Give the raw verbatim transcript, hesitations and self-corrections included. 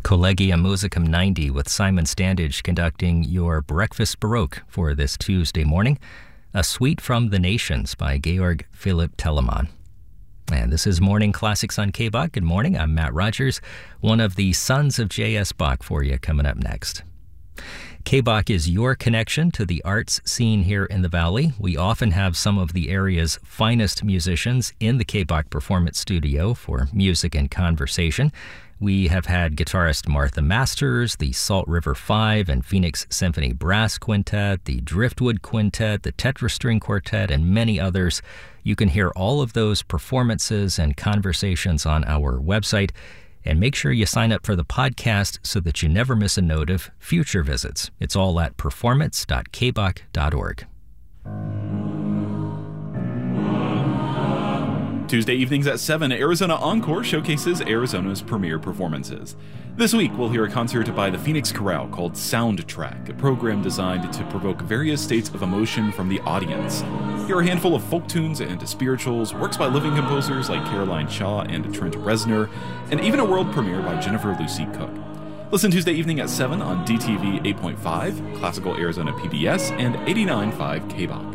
Collegium Musicum ninety with Simon Standage conducting your Breakfast Baroque for this Tuesday morning. A Suite from the Nations by Georg Philipp Telemann. And this is Morning Classics on K B O C. Good morning, I'm Matt Rogers, one of the sons of J S. Bach for you coming up next. K B O C is your connection to the arts scene here in the Valley. We often have some of the area's finest musicians in the K B O C Performance Studio for music and conversation. We have had guitarist Martha Masters, the Salt River Five and Phoenix Symphony Brass Quintet, the Driftwood Quintet, the Tetrastring Quartet, and many others. You can hear all of those performances and conversations on our website. And make sure you sign up for the podcast so that you never miss a note of future visits. It's all at performance dot k b o c dot org. Tuesday evenings at seven, Arizona Encore showcases Arizona's premier performances. This week, we'll hear a concert by the Phoenix Chorale called Soundtrack, a program designed to provoke various states of emotion from the audience. Here are a handful of folk tunes and spirituals, works by living composers like Caroline Shaw and Trent Reznor, and even a world premiere by Jennifer Lucy Cook. Listen Tuesday evening at seven on D T V eight point five, Classical Arizona P B S, and eighty-nine point five K B O C.